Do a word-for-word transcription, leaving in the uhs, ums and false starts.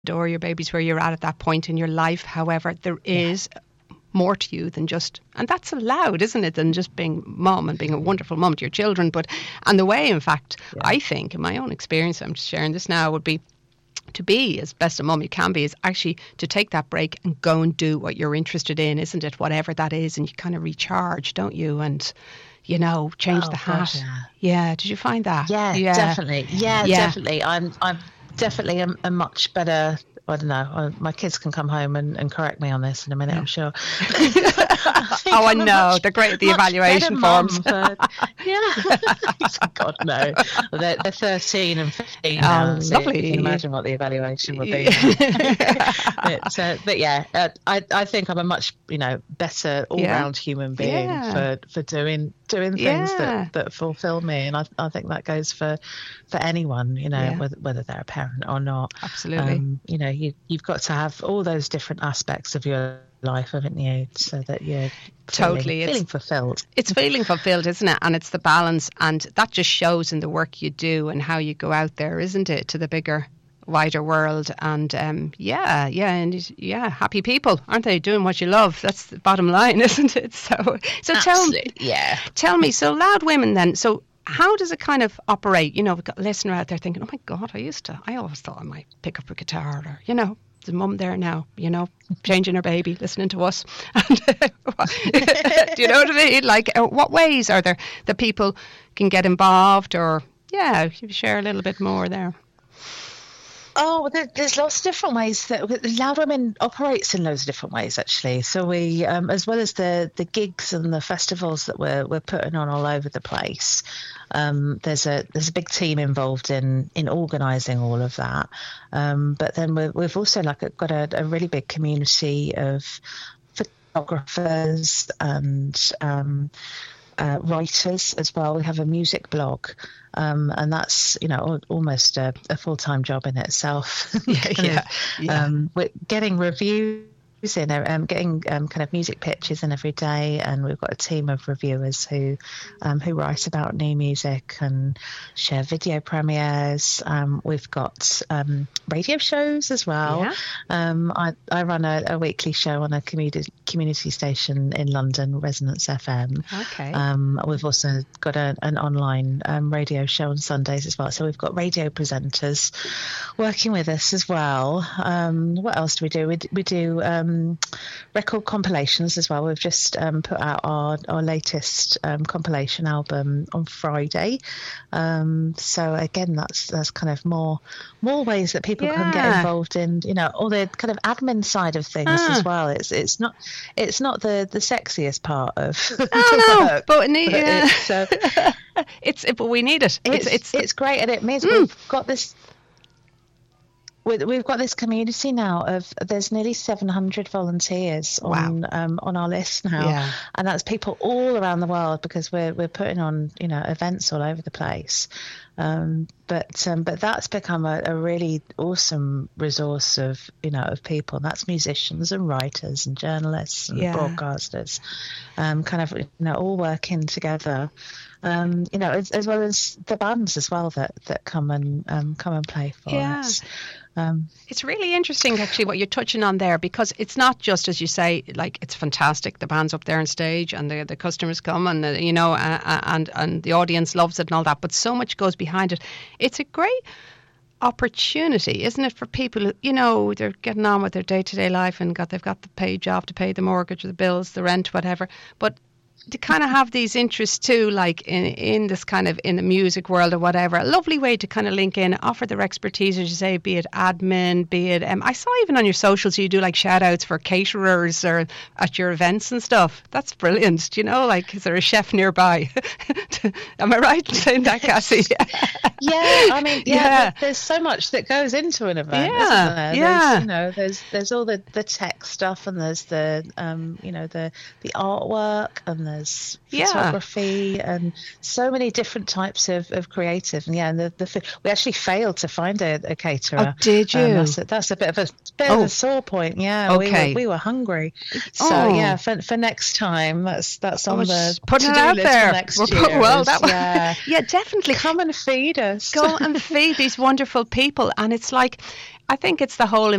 or your baby's where you're at at that point in your life. However, there is yeah. more to you than just, and that's allowed, isn't it, than just being mum and being a wonderful mum to your children. But, and the way, in fact, yeah. I think, in my own experience, I'm just sharing this now, would be to be as best a mum you can be is actually to take that break and go and do what you're interested in, isn't it? Whatever that is, and you kind of recharge, don't you? And, you know, change oh, the hat. God, yeah. yeah. Did you find that? Yeah, yeah. definitely. Yeah, yeah, definitely. I'm, I'm definitely a, a much better. I don't know. I, my kids can come home and, and correct me on this in a minute, yeah. I'm sure. I oh, I know. Much, they're great at the evaluation forms. Mum, yeah. God, no. They're, they're thirteen and fifteen oh, now. So lovely. You can imagine what the evaluation would be. but, uh, but yeah, uh, I, I think I'm a much, you know, better all-round yeah. human being yeah. for, for doing doing things yeah. that, that fulfill me. And I, I think that goes for, for anyone, you know, yeah. whether, whether they're a parent or not. Absolutely. Um, you know, you, you've got to have all those different aspects of your life, haven't you, so that you're totally feeling, feeling fulfilled. It's feeling fulfilled, isn't it? And it's the balance, and that just shows in the work you do and how you go out there, isn't it, to the bigger, wider world. And um, yeah, yeah, and yeah, happy people, aren't they, doing what you love? That's the bottom line, isn't it? So, so tell me, yeah, tell me. So, Loud Women, then. So, how does it kind of operate? You know, we've got a listener out there thinking, "Oh my God, I used to. I always thought I might pick up a guitar, or you know." The mum there now, you know, changing her baby, listening to us. And, do you know what I mean? Like, uh, what ways are there that people can get involved? Or, yeah, you share a little bit more there. Oh, there, there's lots of different ways that Loud Women operates in loads of different ways, actually. So we, um, as well as the, the gigs and the festivals that we're we're putting on all over the place, um, there's a there's a big team involved in in organising all of that. Um, but then we're, we've also like got a, a really big community of photographers and um, uh, writers as well. We have a music blog. Um, and that's, you know, almost a, a full-time job in itself. yeah, yeah, yeah. Um, we're getting reviews in, um, getting um, kind of music pitches in every day, and we've got a team of reviewers who um, who write about new music and share video premieres. Um, we've got um, radio shows as well. Yeah. Um, I, I run a, a weekly show on a community community station in London, Resonance F M. Okay. Um, we've also got a, an online um, radio show on Sundays as well. So we've got radio presenters working with us as well. Um, what else do we do? We, we do um, record compilations as well. We've just um, put out our, our latest um, compilation album on Friday. Um, so again, that's that's kind of more more ways that people yeah. can get involved in, you know, all the kind of admin side of things ah. as well. It's it's not it's not the, the sexiest part of oh, no, but, need, but yeah. it's, uh, it's but we need it. It's it's it's, it's great, and it means mm. we've got this. We've got this community now of there's nearly seven hundred volunteers on wow. um, on our list now, yeah. and that's people all around the world because we're we're putting on, you know, events all over the place. Um, but um, but that's become a, a really awesome resource of, you know, of people. And that's musicians and writers and journalists and yeah. broadcasters, um, kind of, you know, all working together. Um, you know, as, as well as the bands as well that, that come and um, come and play for yeah. us. Um, it's really interesting, actually, what you're touching on there, because it's not just, as you say, like, it's fantastic. The band's up there on stage and the the customers come and, the, you know, uh, and, and the audience loves it and all that. But so much goes behind it. It's a great opportunity, isn't it, for people who, you know, they're getting on with their day-to-day life and got they've got the pay job to pay the mortgage or the bills, the rent, whatever. But to kind of have these interests too, like in in this kind of in the music world or whatever, a lovely way to kind of link in, offer their expertise, as you say, be it admin, be it um, I saw even on your socials you do like shout outs for caterers or at your events and stuff. That's brilliant. Do you know, like, is there a chef nearby? Am I right in saying that, Cassie? yeah, I mean, yeah, yeah. There, there's so much that goes into an event, yeah, isn't there? Yeah, there's, you know, there's there's all the, the tech stuff, and there's the um, you know, the the artwork, and banners, Yeah. photography, and so many different types of, of creative. And yeah, and the, the we actually failed to find a, a caterer. Oh, did you? Um, that's, a, that's a bit of a bit Oh. of a sore point. Yeah, Okay. we were we were hungry. So Oh. yeah, for for next time, that's that's I on was the putting it to-do out list there. for next We're year. put- well, is, that yeah, yeah, definitely. come and feed us. Go and feed these wonderful people, and it's like, I think it's the whole